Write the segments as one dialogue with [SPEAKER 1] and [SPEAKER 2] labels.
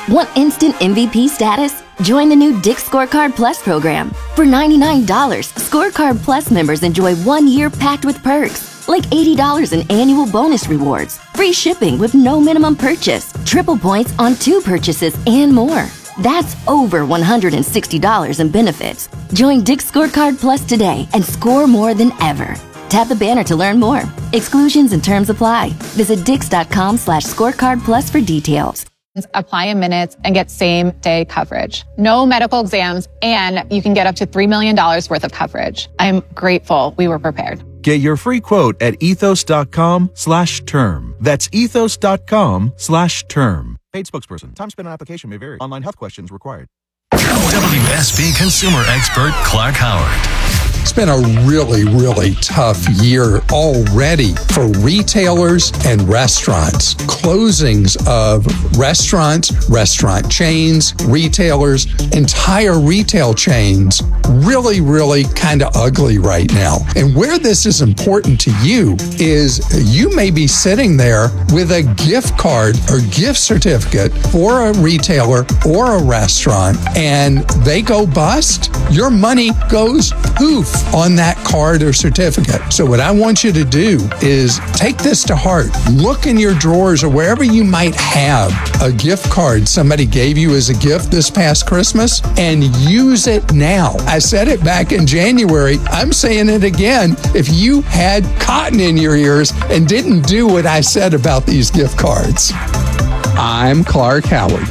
[SPEAKER 1] Want instant MVP status? Join the new Dick's Scorecard Plus program. For $99, Scorecard Plus members enjoy 1 year packed with perks, like $80 in annual bonus rewards, free shipping with no minimum purchase, triple points on 2 purchases, and more. That's over $160 in benefits. Join Dick's Scorecard Plus today and score more than ever. Tap the banner to learn more. Exclusions and terms apply. Visit dix.com/scorecard plus for details.
[SPEAKER 2] Apply in minutes and get same-day coverage. No medical exams, and you can get up to $3 million worth of coverage. I'm grateful we were prepared.
[SPEAKER 3] Get your free quote at ethos.com/term. That's ethos.com/term. Paid spokesperson. Time spent on application may vary. Online health questions required.
[SPEAKER 4] WSB consumer expert Clark Howard.
[SPEAKER 5] It's been a really, really tough year already for retailers and restaurants. Closings of restaurants, restaurant chains, retailers, entire retail chains, really, really kind of ugly right now. And where this is important to you is you may be sitting there with a gift card or gift certificate for a retailer or a restaurant, and they go bust. Your money goes poof on that card or certificate. So what I want you to do is take this to heart. Look in your drawers or wherever you might have a gift card somebody gave you as a gift this past Christmas and use it now. I said it back in January. I'm saying it again. If you had cotton in your ears and didn't do what I said about these gift cards. I'm Clark Howard.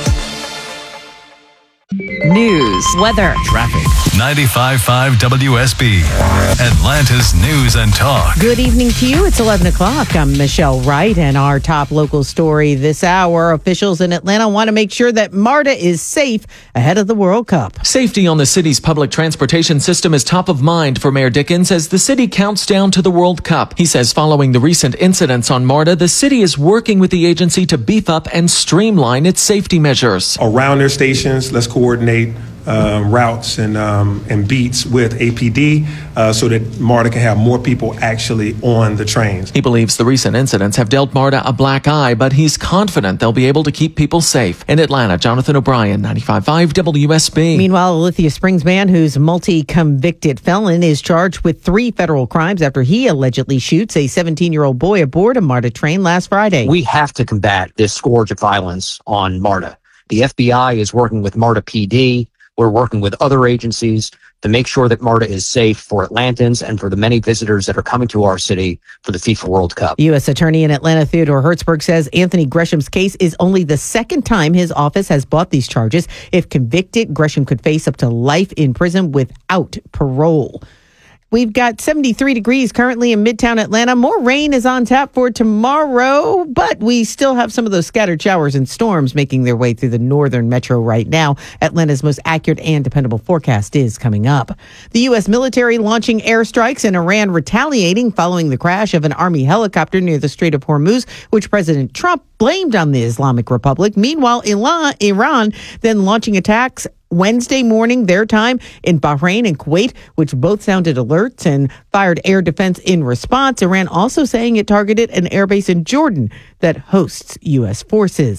[SPEAKER 6] News, weather,
[SPEAKER 4] traffic. 95.5 WSB, Atlanta's News and Talk.
[SPEAKER 6] Good evening to you. It's 11 o'clock. I'm Michelle Wright, and our top local story this hour. Officials in Atlanta want to make sure that MARTA is safe ahead of the World Cup.
[SPEAKER 7] Safety on the city's public transportation system is top of mind for Mayor Dickens as the city counts down to the World Cup. He says following the recent incidents on MARTA, the city is working with the agency to beef up and streamline its safety measures.
[SPEAKER 8] Around their stations, let's coordinate routes and beats with APD so that MARTA can have more people actually on the trains.
[SPEAKER 7] He believes the recent incidents have dealt MARTA a black eye, but he's confident they'll be able to keep people safe. In Atlanta, Jonathan O'Brien, 95.5 WSB.
[SPEAKER 6] Meanwhile, a Lithia Springs man who's multi-convicted felon is charged with 3 federal crimes after he allegedly shoots a 17-year-old boy aboard a MARTA train last Friday.
[SPEAKER 9] We have to combat this scourge of violence on MARTA. The FBI is working with MARTA PD. We're working with other agencies to make sure that MARTA is safe for Atlantans and for the many visitors that are coming to our city for the FIFA World Cup.
[SPEAKER 6] U.S. Attorney in Atlanta Theodore Hertzberg says Anthony Gresham's case is only the second time his office has brought these charges. If convicted, Gresham could face up to life in prison without parole. We've got 73 degrees currently in Midtown Atlanta. More rain is on tap for tomorrow, but we still have some of those scattered showers and storms making their way through the northern metro right now. Atlanta's most accurate and dependable forecast is coming up. The U.S. military launching airstrikes and Iran retaliating following the crash of an Army helicopter near the Strait of Hormuz, which President Trump blamed on the Islamic Republic. Meanwhile, Iran then launching attacks Wednesday morning, their time, in Bahrain and Kuwait, which both sounded alerts and fired air defense in response. Iran also saying it targeted an airbase in Jordan that hosts U.S. forces.